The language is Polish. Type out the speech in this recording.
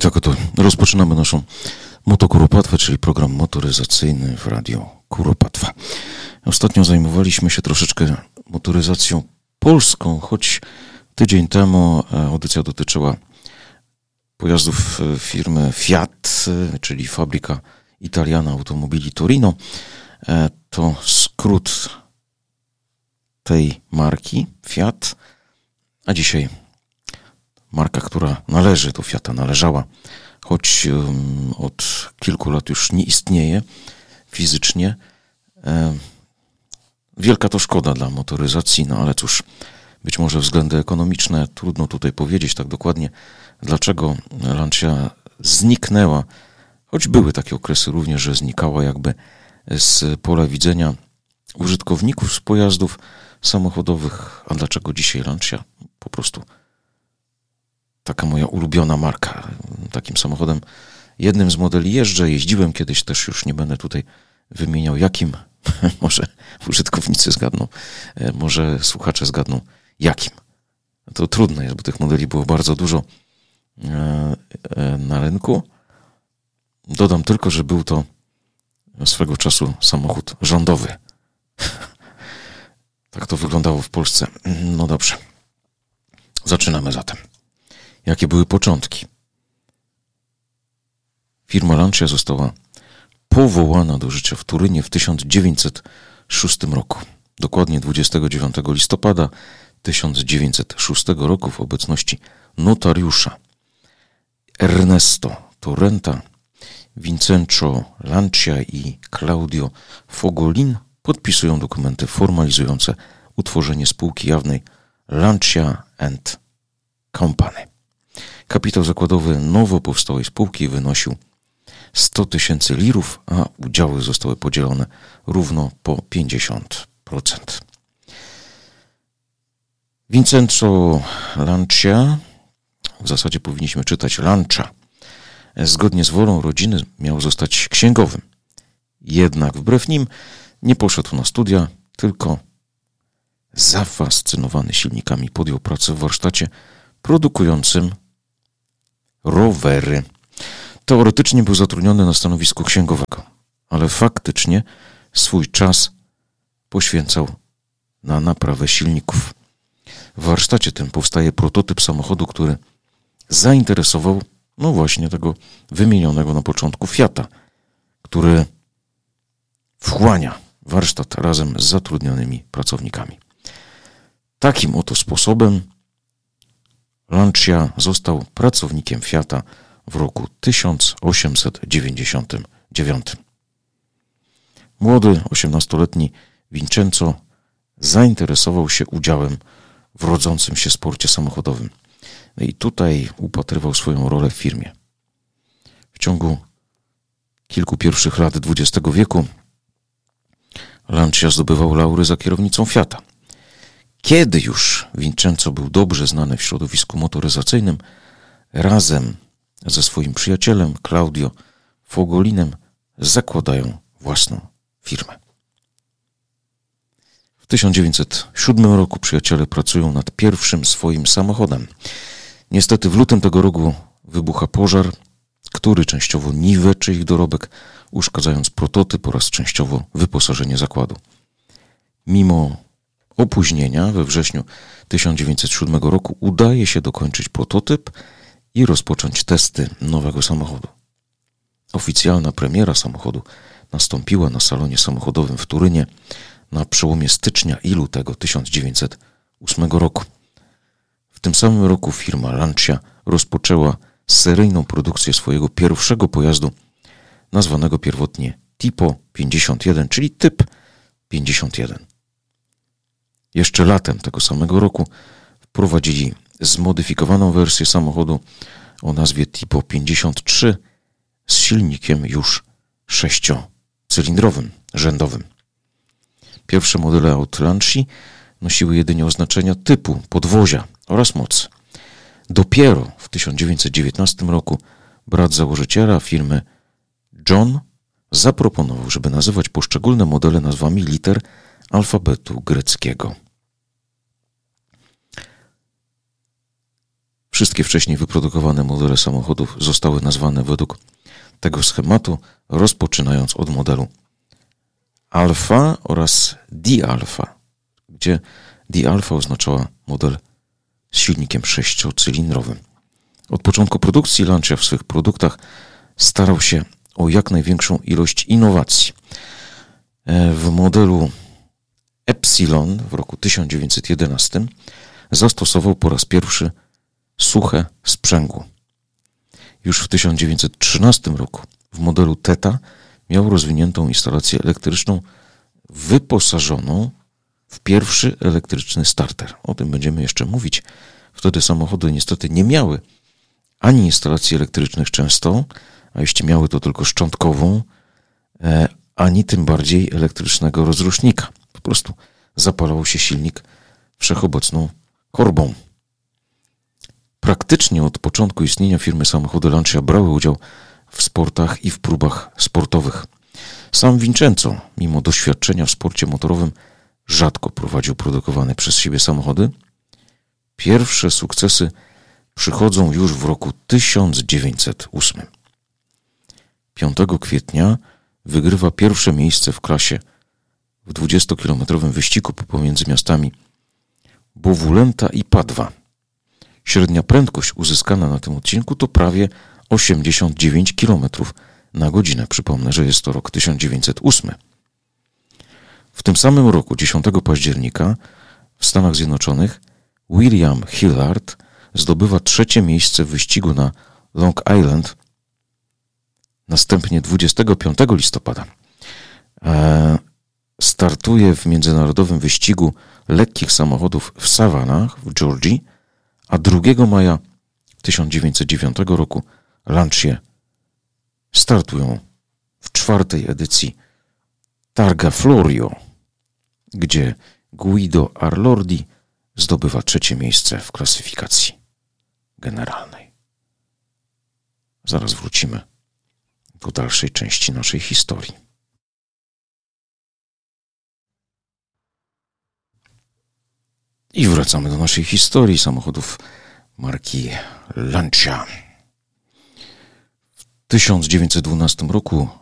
tak oto rozpoczynamy naszą Motokuropatwę, czyli program motoryzacyjny w Radio Kuropatwa. Ostatnio zajmowaliśmy się troszeczkę motoryzacją polską, choć tydzień temu audycja dotyczyła pojazdów firmy Fiat, czyli Fabbrica Italiana Automobili Torino. To skrót tej marki Fiat, a dzisiaj marka, która należy do Fiata, należała, choć od kilku lat już nie istnieje fizycznie. Wielka to szkoda dla motoryzacji, no ale cóż, być może względy ekonomiczne, trudno tutaj powiedzieć tak dokładnie, dlaczego Lancia zniknęła, choć były takie okresy również, że znikała jakby z pola widzenia użytkowników z pojazdów samochodowych. A dlaczego dzisiaj Lancia? Po prostu taka moja ulubiona marka. Takim samochodem, jednym z modeli jeździłem kiedyś, też już nie będę tutaj wymieniał jakim. Może użytkownicy zgadną, może słuchacze zgadną jakim. To trudne jest, bo tych modeli było bardzo dużo na rynku. Dodam tylko, że był to swego czasu samochód rządowy. Tak to wyglądało w Polsce. No dobrze. Zaczynamy zatem. Jakie były początki? Firma Lancia została powołana do życia w Turynie w 1906 roku. Dokładnie 29 listopada 1906 roku w obecności notariusza Ernesto Torrenta, Vincenzo Lancia i Claudio Fogolin podpisują dokumenty formalizujące utworzenie spółki jawnej Lancia and Company. Kapitał zakładowy nowo powstałej spółki wynosił 100 000 lirów, a udziały zostały podzielone równo po 50%. Vincenzo Lancia, w zasadzie powinniśmy czytać Lancia, zgodnie z wolą rodziny miał zostać księgowym. Jednak wbrew nim nie poszedł na studia, tylko zafascynowany silnikami podjął pracę w warsztacie produkującym rowery. Teoretycznie był zatrudniony na stanowisku księgowego, ale faktycznie swój czas poświęcał na naprawę silników. W warsztacie tym powstaje prototyp samochodu, który zainteresował właśnie tego wymienionego na początku Fiata, który wchłania warsztat razem z zatrudnionymi pracownikami. Takim oto sposobem Lancia został pracownikiem Fiata w roku 1899. Młody, 18-letni Vincenzo zainteresował się udziałem w rodzącym się sporcie samochodowym. I tutaj upatrywał swoją rolę w firmie. W ciągu kilku pierwszych lat XX wieku Lancia zdobywał laury za kierownicą Fiata. Kiedy już Vincenzo był dobrze znany w środowisku motoryzacyjnym, razem ze swoim przyjacielem Claudio Fogolinem zakładają własną firmę. W 1907 roku przyjaciele pracują nad pierwszym swoim samochodem. Niestety w lutym tego roku wybucha pożar, który częściowo niweczy ich dorobek, uszkadzając prototyp oraz częściowo wyposażenie zakładu. Mimo opóźnienia we wrześniu 1907 roku udaje się dokończyć prototyp i rozpocząć testy nowego samochodu. Oficjalna premiera samochodu nastąpiła na salonie samochodowym w Turynie na przełomie stycznia i lutego 1908 roku. W tym samym roku firma Lancia rozpoczęła seryjną produkcję swojego pierwszego pojazdu, nazwanego pierwotnie Tipo 51, czyli typ 51. Jeszcze latem tego samego roku wprowadzili zmodyfikowaną wersję samochodu o nazwie Tipo 53 z silnikiem już 6-cylindrowym, rzędowym. Pierwsze modele aut Lancii nosiły jedynie oznaczenia typu, podwozia oraz mocy. Dopiero w 1919 roku brat założyciela firmy John zaproponował, żeby nazywać poszczególne modele nazwami liter alfabetu greckiego. Wszystkie wcześniej wyprodukowane modele samochodów zostały nazwane według tego schematu, rozpoczynając od modelu Alfa oraz D-Alfa, gdzie D-Alfa oznaczała model z silnikiem 6-cylindrowym. Od początku produkcji Lancia w swych produktach starał się o jak największą ilość innowacji. W modelu Epsilon w roku 1911 zastosował po raz pierwszy suche sprzęgło. Już w 1913 roku w modelu Theta miał rozwiniętą instalację elektryczną wyposażoną w pierwszy elektryczny starter. O tym będziemy jeszcze mówić. Wtedy samochody niestety nie miały ani instalacji elektrycznych często, a jeśli miały to tylko szczątkową, ani tym bardziej elektrycznego rozrusznika. Po prostu zapalał się silnik wszechobecną korbą. Praktycznie od początku istnienia firmy samochody Lancia brały udział w sportach i w próbach sportowych. Sam Vincenzo, mimo doświadczenia w sporcie motorowym, rzadko prowadził produkowane przez siebie samochody. Pierwsze sukcesy przychodzą już w roku 1908. 5 kwietnia wygrywa pierwsze miejsce w klasie w 20-kilometrowym wyścigu pomiędzy miastami Bovulenta i Padwa. Średnia prędkość uzyskana na tym odcinku to prawie 89 km na godzinę. Przypomnę, że jest to rok 1908. W tym samym roku, 10 października, w Stanach Zjednoczonych William Hillard zdobywa 3. miejsce w wyścigu na Long Island. Następnie 25 listopada startuje w międzynarodowym wyścigu lekkich samochodów w Savannah w Georgii, a 2 maja 1909 roku Lancia startują w 4. edycji Targa Florio, gdzie Guido Arlordi zdobywa 3. miejsce w klasyfikacji generalnej. Zaraz wrócimy do dalszej części naszej historii. I wracamy do naszej historii samochodów marki Lancia. W 1912 roku